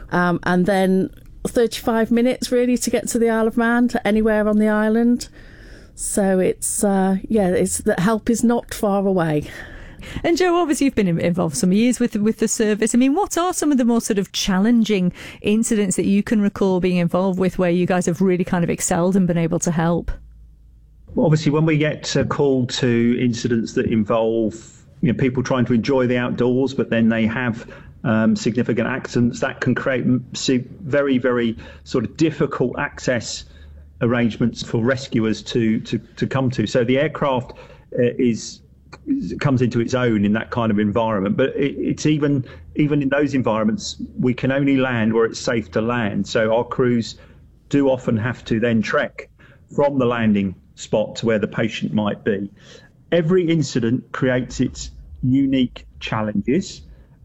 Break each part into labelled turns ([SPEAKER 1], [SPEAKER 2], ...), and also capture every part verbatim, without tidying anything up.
[SPEAKER 1] um, and then thirty-five minutes really to get to the Isle of Man, to anywhere on the island. So it's uh, yeah, it's that help is not far away.
[SPEAKER 2] And Jo, obviously you've been involved some years with with the service. I mean, what are some of the more sort of challenging incidents that you can recall being involved with where you guys have really kind of excelled and been able to help?
[SPEAKER 3] Well, obviously, when we get uh, called to incidents that involve, you know, people trying to enjoy the outdoors, but then they have um, significant accidents, that can create very, very sort of difficult access arrangements for rescuers to to, to come to. So the aircraft uh, is comes into its own in that kind of environment, but it, it's even even in those environments we can only land where it's safe to land. So our crews do often have to then trek from the landing spot to where the patient might be. Every incident creates its unique challenges,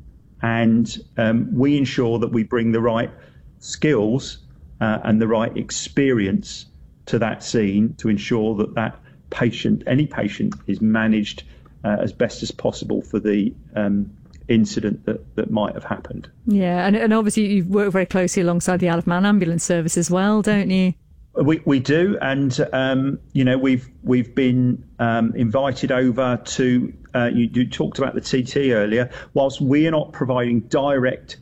[SPEAKER 3] and um, we ensure that we bring the right skills uh, and the right experience to that scene to ensure that that patient, any patient, is managed uh, as best as possible for the um, incident that, that might have happened.
[SPEAKER 2] Yeah, and, and obviously you work very closely alongside the Isle of Man Ambulance Service as well, don't you?
[SPEAKER 3] We we do, and um, you know we've we've been um, invited over to. Uh, you, you talked about the T T earlier. Whilst we are not providing direct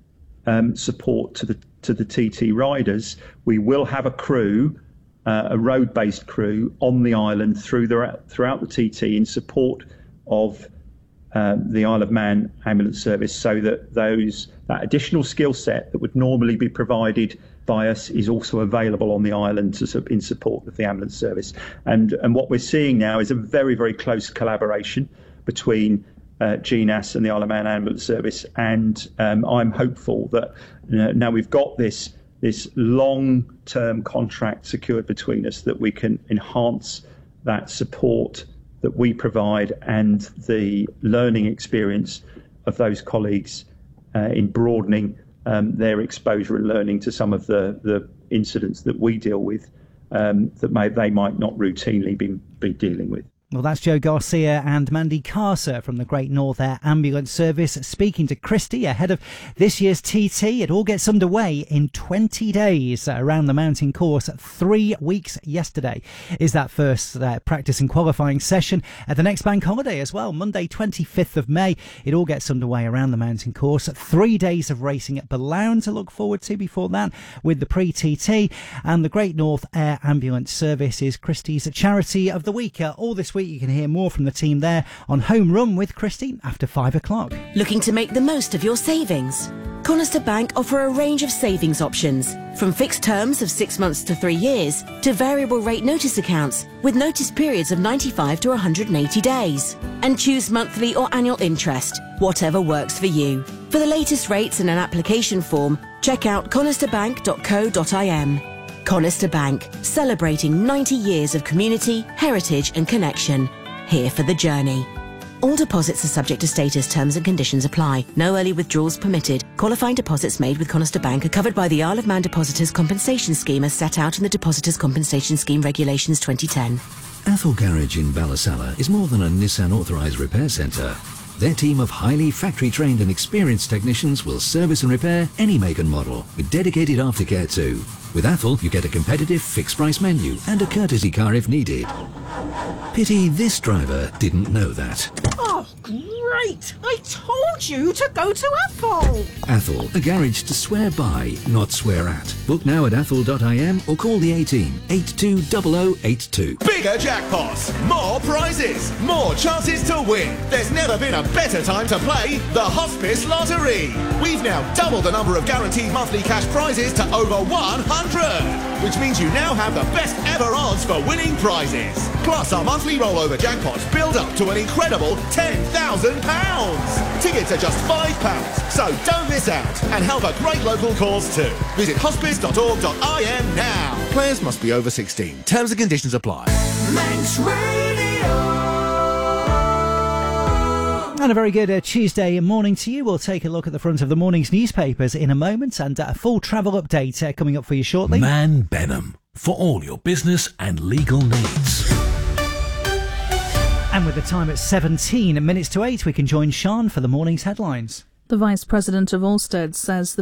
[SPEAKER 3] um, support to the to the T T riders, we will have a crew, uh, a road-based crew on the island through the throughout the T T in support of uh, the Isle of Man Ambulance Service, so that those that additional skill set that would normally be provided by us is also available on the island to, in support of the ambulance service. And and what we're seeing now is a very, very close collaboration between uh, G N A S and the Isle of Man Ambulance Service. And um, I'm hopeful that you know, now we've got this this long-term contract secured between us, that we can enhance that support that we provide and the learning experience of those colleagues uh, in broadening Um, their exposure and learning to some of the, the incidents that we deal with um, that may, they might not routinely be, be dealing with.
[SPEAKER 4] Well, that's Jo Garcia and Mandy Carser from the Great North Air Ambulance Service speaking to Christy ahead of this year's T T. It all gets underway in twenty days around the mountain course. Three weeks yesterday is that first uh, practice and qualifying session. At the next bank holiday as well, Monday twenty-fifth of May, it all gets underway around the mountain course. Three days of racing at Balown to look forward to before that with the pre-T T. And the Great North Air Ambulance Service is Christy's charity of the week. Uh, all this week you can hear more from the team there on Home Run with Christy after five o'clock.
[SPEAKER 5] Looking to make the most of your savings? Conister Bank offer a range of savings options, from fixed terms of six months to three years to variable rate notice accounts with notice periods of ninety-five to one hundred eighty days. And choose monthly or annual interest, whatever works for you. For the latest rates and an application form, check out conister bank dot co dot I m. Conister Bank, celebrating ninety years of community, heritage and connection. Here for the journey. All deposits are subject to status, terms and conditions apply. No early withdrawals permitted. Qualifying deposits made with Conister Bank are covered by the Isle of Man Depositors Compensation Scheme as set out in the Depositors Compensation Scheme Regulations twenty ten.
[SPEAKER 6] Athol Garage in Ballasalla is more than a Nissan authorised repair centre. Their team of highly factory-trained and experienced technicians will service and repair any make and model with dedicated aftercare too. With Athol, you get a competitive fixed-price menu and a courtesy car if needed. Pity this driver didn't know that.
[SPEAKER 7] Oh, great! I told you to go to Athol!
[SPEAKER 6] Athol, a garage to swear by, not swear at. Book now at athol dot I M or call the eighteen, eighty-two double oh eighty-two.
[SPEAKER 8] Bigger jackpots, more prizes, more chances to win. There's never been a better time to play the Hospice Lottery. We've now doubled the number of guaranteed monthly cash prizes to over one hundred, which means you now have the best ever odds for winning prizes. Plus, our monthly rollover jackpots build up to an incredible ten thousand pounds. Tickets are just five pounds, so don't miss out and help a great local cause too. Visit hospice dot org dot I M now. Players must be over sixteen. Terms and conditions apply.
[SPEAKER 7] Manx Radio.
[SPEAKER 4] And a very good uh, Tuesday morning to you. We'll take a look at the front of the morning's newspapers in a moment, and uh, a full travel update uh, coming up for you shortly.
[SPEAKER 9] Man Benham, for all your business and legal needs.
[SPEAKER 4] And with the time at seventeen minutes to eight, we can join Sean for the morning's headlines.
[SPEAKER 10] The Vice President of Alstead says the